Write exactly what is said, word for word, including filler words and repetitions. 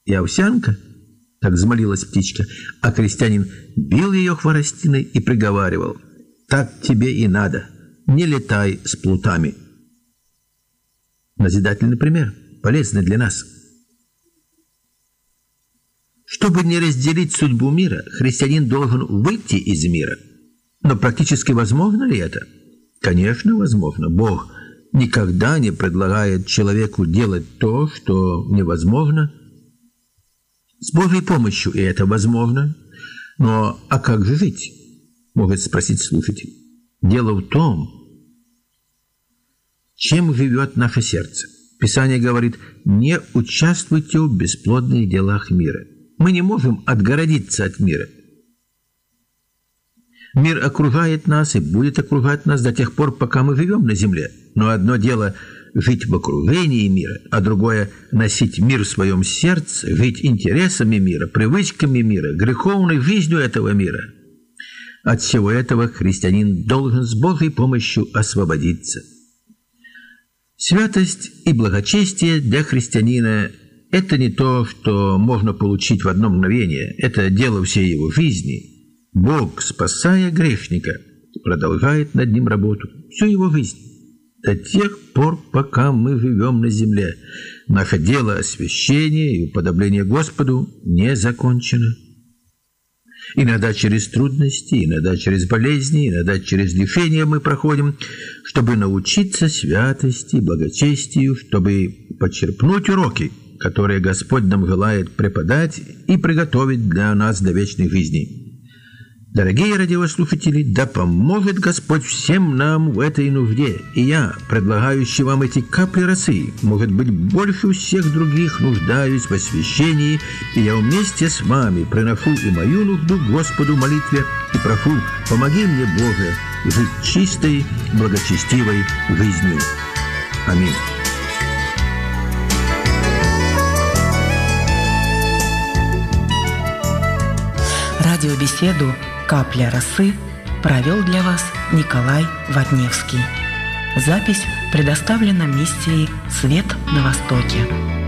и овсянка?» Так взмолилась птичка, а крестьянин бил ее хворостиной и приговаривал: «Так тебе и надо, не летай с плутами». Назидательный пример, полезный для нас. Чтобы не разделить судьбу мира, христианин должен выйти из мира. Но практически возможно ли это? Конечно, возможно. Бог никогда не предлагает человеку делать то, что невозможно. С Божьей помощью и это возможно. Но а как же жить? Может спросить слушатель. Дело в том, чем живет наше сердце. Писание говорит: не участвуйте в бесплодных делах мира. Мы не можем отгородиться от мира. Мир окружает нас и будет окружать нас до тех пор, пока мы живем на земле. Но одно дело жить в окружении мира, а другое – носить мир в своем сердце, жить интересами мира, привычками мира, греховной жизнью этого мира. От всего этого христианин должен с Божьей помощью освободиться. Святость и благочестие для христианина – это не то, что можно получить в одно мгновение, это дело всей его жизни. Бог, спасая грешника, продолжает над ним работу всю его жизнь. До тех пор, пока мы живем на земле, наше дело освящения и уподобления Господу не закончено. Иногда через трудности, иногда через болезни, иногда через лишения мы проходим, чтобы научиться святости, благочестию, чтобы почерпнуть уроки, которые Господь нам желает преподать и приготовить для нас до вечной жизни. Дорогие радиослушатели, да поможет Господь всем нам в этой нужде. И я, предлагающий вам эти капли росы, может быть, больше всех других нуждаюсь в освящении, и я вместе с вами приношу и мою нужду Господу в молитве и прошу: помоги мне, Боже, жить чистой, благочестивой жизнью. Аминь. Радиобеседу «Капля росы» провел для вас Николай Ватневский. Запись предоставлена миссией «Свет на Востоке».